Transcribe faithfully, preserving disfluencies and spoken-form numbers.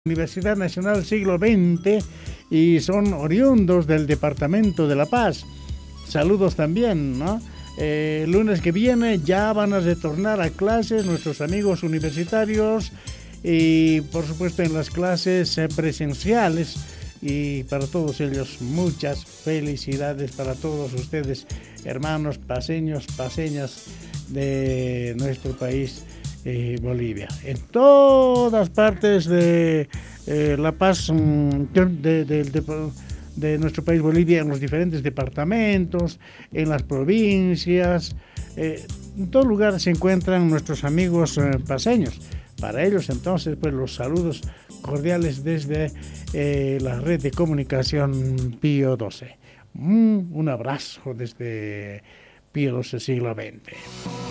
Universidad Nacional Siglo veinte y son oriundos del Departamento de La Paz. Saludos también, ¿no? Eh, el lunes que viene ya van a retornar a clases nuestros amigos universitarios y por supuesto en las clases eh, presenciales, y para todos ellos muchas felicidades para todos ustedes, hermanos paseños, paseñas de nuestro país. Eh, Bolivia, en todas partes de eh, La Paz, de, de, de, de nuestro país Bolivia, en los diferentes departamentos, en las provincias, eh, en todo lugar se encuentran nuestros amigos eh, paseños. Para ellos entonces pues los saludos cordiales desde eh, la red de comunicación Pío doce. Mm, un abrazo desde Pío doce siglo veinte.